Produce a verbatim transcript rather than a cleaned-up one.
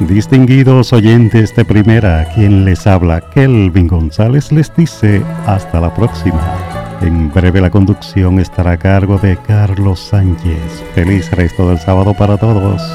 Distinguidos oyentes de primera, quien les habla, Kelvin González, les dice hasta la próxima. En breve la conducción estará a cargo de Carlos Sánchez. Feliz resto del sábado para todos.